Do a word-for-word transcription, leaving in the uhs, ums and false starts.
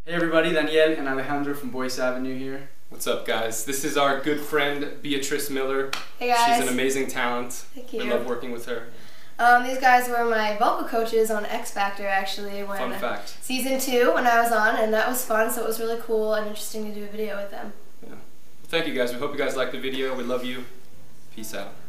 Hey everybody, Daniel and Alejandro from Boyce Avenue here. What's up, guys? This is our good friend Beatrice Miller. Hey guys. She's an amazing talent. Thank you. We love working with her. Um, these guys were my vocal coaches on X Factor, actually. When Fun fact. Season two, when I was on, and that was fun, so it was really cool and interesting to do a video with them. Yeah. Well, thank you guys. We hope you guys liked the video. We love you. Peace out.